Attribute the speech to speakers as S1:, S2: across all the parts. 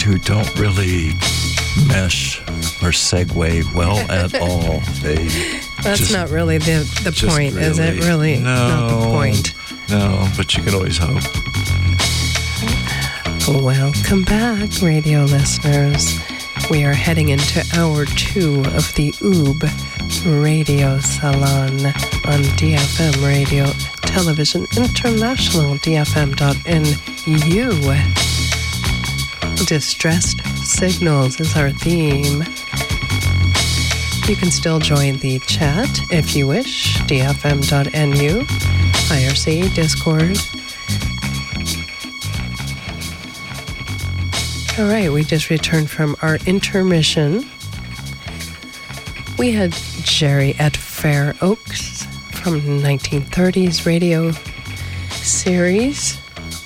S1: two don't really mesh or segue well at all.
S2: That's
S1: just,
S2: not really the point,
S1: really,
S2: is it? Really?
S1: No,
S2: not the point.
S1: No, but you can always hope.
S2: Welcome back, radio listeners. We are heading into hour 2 of the OOB Radio Salon on DFM Radio Television International, dfm.nu. Distressed Signals is our theme. You can still join the chat if you wish, dfm.nu, IRC, Discord. All right, we just returned from our intermission. We had Jerry at Fair Oaks from 1930s radio series.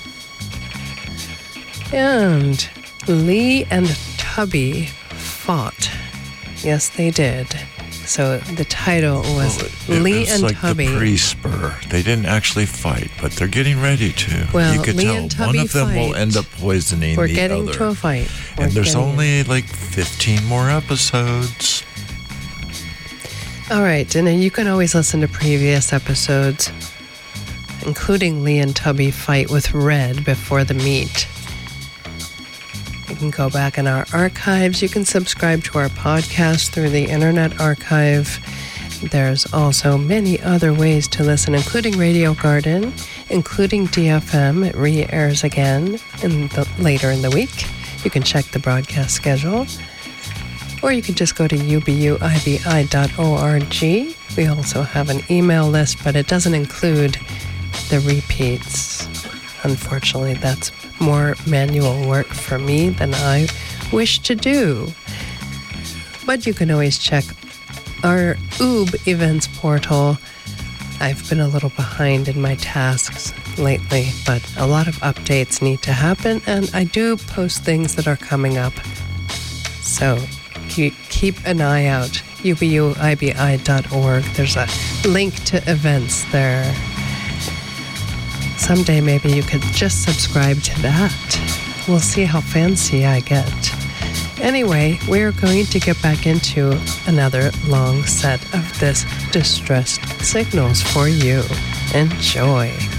S2: And Lee and Tubby fought. Yes, they did. So the title was Lee and
S1: like
S2: Tubby.
S1: The pre-spur. They didn't actually fight, but they're getting ready to.
S2: Well,
S1: you could
S2: Lee
S1: tell
S2: and Tubby
S1: one of them will
S2: fight.
S1: end up poisoning
S2: We're
S1: the
S2: getting
S1: other.
S2: to a fight.
S1: And there's only like 15 more episodes.
S2: All right, and then you can always listen to previous episodes, including Lee and Tubby fight with Red before the meet. You can go back in our archives. You can subscribe to our podcast through the Internet Archive. There's also many other ways to listen, including Radio Garden, including DFM. It re-airs again later in the week. You can check the broadcast schedule. Or you can just go to ubuibi.org. We also have an email list, but it doesn't include the repeats. Unfortunately, that's more manual work for me than I wish to do. But you can always check our OOB events portal. I've been a little behind in my tasks lately, but a lot of updates need to happen, and I do post things that are coming up. So keep an eye out, ubuibi.org. There's a link to events there. Someday maybe you could just subscribe to that. We'll see how fancy I get. Anyway, we're going to get back into another long set of this Distressed Signals for you. Enjoy.